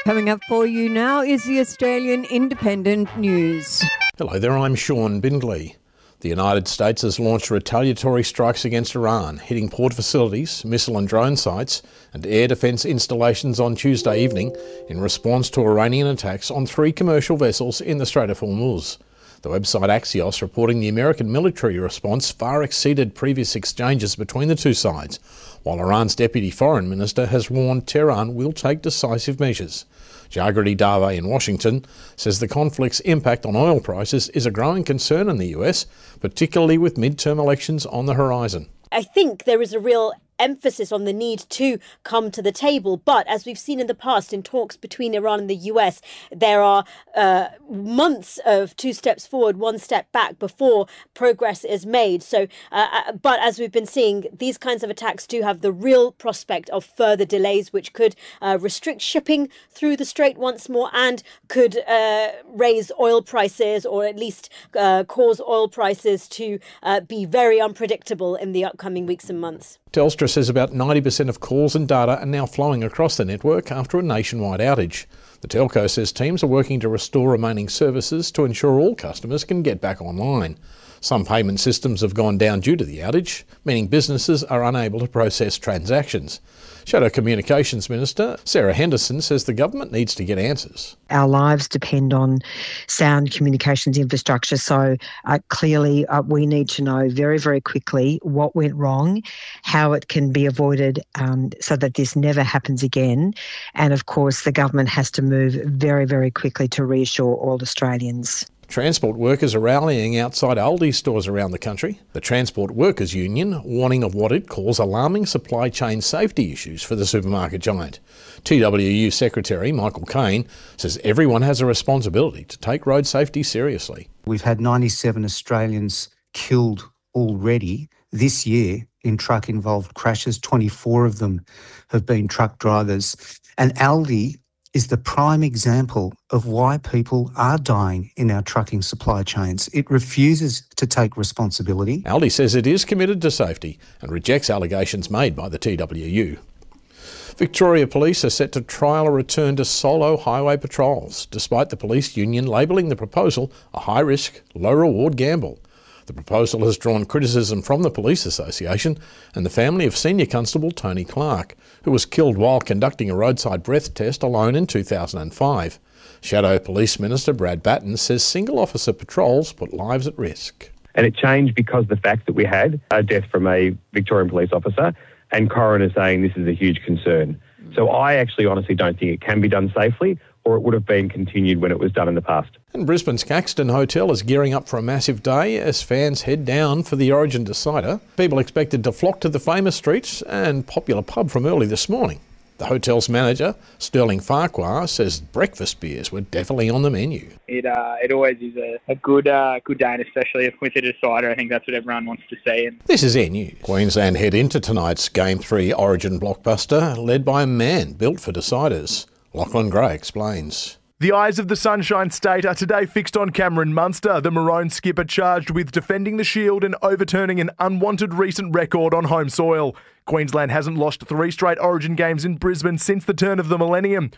Coming up for you now is the Australian Independent News. Hello there, I'm Sean Bindley. The United States has launched retaliatory strikes against Iran, hitting port facilities, missile and drone sites and air defence installations on Tuesday evening in response to Iranian attacks on 3 commercial vessels in the Strait of Hormuz. The website Axios reporting the American military response far exceeded previous exchanges between the two sides, while Iran's Deputy Foreign Minister has warned Tehran will take decisive measures. Jagrati Dave in Washington says the conflict's impact on oil prices is a growing concern in the US, particularly with midterm elections on the horizon. I think there is a real emphasis on the need to come to the table. But as we've seen in the past in talks between Iran and the US, there are months of 2 steps forward, 1 step back before progress is made. So, but as we've been seeing, these kinds of attacks do have the real prospect of further delays, which could restrict shipping through the strait once more and could raise oil prices, or at least cause oil prices to be very unpredictable in the upcoming weeks and months. Telstra says about 90% of calls and data are now flowing across the network after a nationwide outage. The telco says teams are working to restore remaining services to ensure all customers can get back online. Some payment systems have gone down due to the outage, meaning businesses are unable to process transactions. Shadow Communications Minister Sarah Henderson says the government needs to get answers. Our lives depend on sound communications infrastructure, so clearly we need to know very, very quickly what went wrong, how it can be avoided so that this never happens again. And of course, the government has to move very, very quickly to reassure all Australians. Transport workers are rallying outside Aldi stores around the country. The Transport Workers Union warning of what it calls alarming supply chain safety issues for the supermarket giant. TWU Secretary Michael Caine says everyone has a responsibility to take road safety seriously. We've had 97 Australians killed already this year in truck-involved crashes. 24 of them have been truck drivers. And Aldi is the prime example of why people are dying in our trucking supply chains. It refuses to take responsibility. Aldi says it is committed to safety and rejects allegations made by the TWU. Victoria Police are set to trial a return to solo highway patrols, despite the police union labelling the proposal a high-risk, low-reward gamble. The proposal has drawn criticism from the Police Association and the family of Senior Constable Tony Clark, who was killed while conducting a roadside breath test alone in 2005. Shadow Police Minister Brad Batten says single officer patrols put lives at risk. And it changed because of the fact that we had a death from a Victorian police officer and coroner saying this is a huge concern. So I actually honestly don't think it can be done safely, or it would have been continued when it was done in the past. And Brisbane's Caxton Hotel is gearing up for a massive day as fans head down for the Origin decider. People expected to flock to the famous streets and popular pub from early this morning. The hotel's manager, Sterling Farquhar, says breakfast beers were definitely on the menu. It always is a good day, and especially with a decider. I think that's what everyone wants to see. This is Air News. Queensland head into tonight's Game 3 Origin blockbuster, led by a man built for deciders. Lachlan Gray explains. The eyes of the Sunshine State are today fixed on Cameron Munster, the Maroon skipper charged with defending the Shield and overturning an unwanted recent record on home soil. Queensland hasn't lost 3 straight Origin games in Brisbane since the turn of the millennium,